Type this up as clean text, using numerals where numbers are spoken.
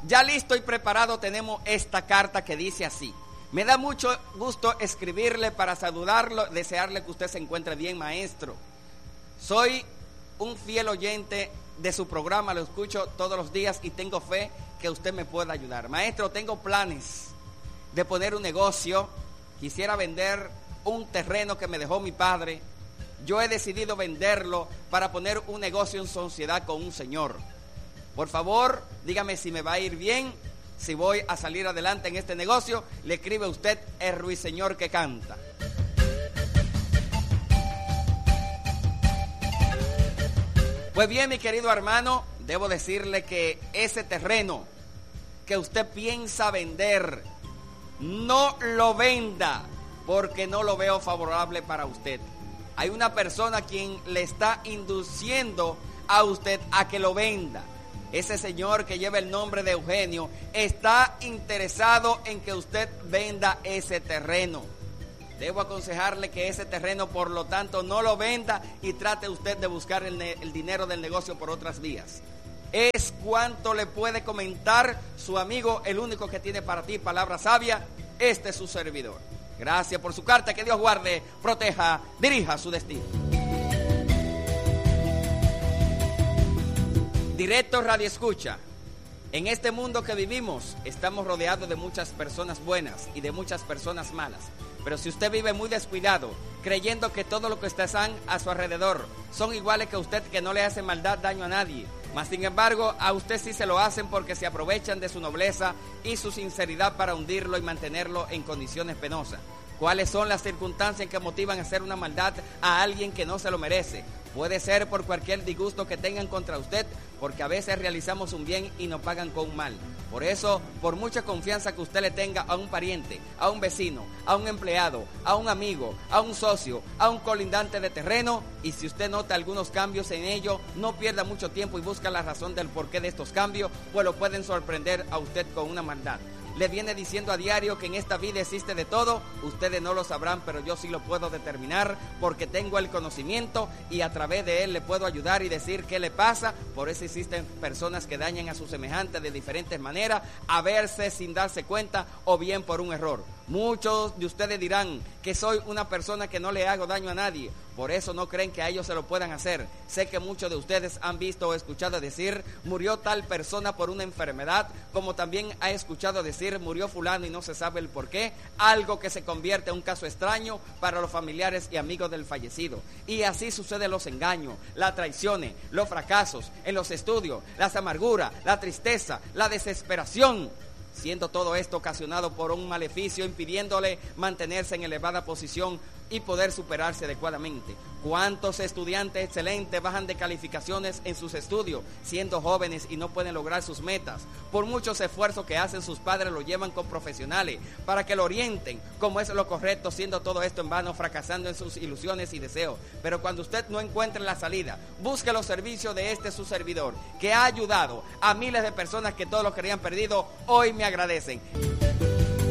Ya listo y preparado tenemos esta carta que dice así. Me da mucho gusto escribirle para saludarlo, desearle que usted se encuentre bien, maestro. Soy un fiel oyente de su programa, lo escucho todos los días y tengo fe que usted me pueda ayudar. Maestro, tengo planes de poner un negocio. Quisiera vender un terreno que me dejó mi padre. Yo he decidido venderlo para poner un negocio en sociedad con un señor. Por favor, dígame si me va a ir bien, si voy a salir adelante en este negocio. Le escribe usted el ruiseñor que canta. Pues bien, mi querido hermano, debo decirle que ese terreno que usted piensa vender, no lo venda, porque no lo veo favorable para usted. Hay una persona a quien le está induciendo a usted a que lo venda. Ese señor que lleva el nombre de Eugenio está interesado en que usted venda ese terreno. Debo aconsejarle que ese terreno, por lo tanto, no lo venda y trate usted de buscar el dinero del negocio por otras vías. Es cuanto le puede comentar su amigo, el único que tiene para ti palabra sabia, este es su servidor. Gracias por su carta, que Dios guarde, proteja, dirija su destino. Directo Radio Escucha. En este mundo que vivimos, estamos rodeados de muchas personas buenas y de muchas personas malas. Pero si usted vive muy descuidado, creyendo que todo lo que están a su alrededor son iguales que usted, que no le hacen maldad, daño a nadie, mas sin embargo a usted sí se lo hacen porque se aprovechan de su nobleza y su sinceridad para hundirlo y mantenerlo en condiciones penosas. ¿Cuáles son las circunstancias que motivan a hacer una maldad a alguien que no se lo merece? Puede ser por cualquier disgusto que tengan contra usted, porque a veces realizamos un bien y nos pagan con un mal. Por eso, por mucha confianza que usted le tenga a un pariente, a un vecino, a un empleado, a un amigo, a un socio, a un colindante de terreno, y si usted nota algunos cambios en ello, no pierda mucho tiempo y busca la razón del porqué de estos cambios, pues lo pueden sorprender a usted con una maldad. Le viene diciendo a diario que en esta vida existe de todo. Ustedes no lo sabrán, pero yo sí lo puedo determinar porque tengo el conocimiento y a través de él le puedo ayudar y decir qué le pasa. Por eso existen personas que dañan a sus semejantes de diferentes maneras, a veces sin darse cuenta o bien por un error. Muchos de ustedes dirán que soy una persona que no le hago daño a nadie, por eso no creen que a ellos se lo puedan hacer. Sé que muchos de ustedes han visto o escuchado decir murió tal persona por una enfermedad, como también ha escuchado decir murió fulano y no se sabe el por qué, algo que se convierte en un caso extraño para los familiares y amigos del fallecido. Y así suceden los engaños, las traiciones, los fracasos en los estudios, las amarguras, la tristeza, la desesperación, siendo todo esto ocasionado por un maleficio impidiéndole mantenerse en elevada posición y poder superarse adecuadamente. ¿Cuántos estudiantes excelentes bajan de calificaciones en sus estudios siendo jóvenes y no pueden lograr sus metas? Por muchos esfuerzos que hacen sus padres, lo llevan con profesionales para que lo orienten como es lo correcto, siendo todo esto en vano, fracasando en sus ilusiones y deseos. Pero cuando usted no encuentre la salida, busque los servicios de este su servidor, que ha ayudado a miles de personas que todos lo querían perdido, hoy me agradecen.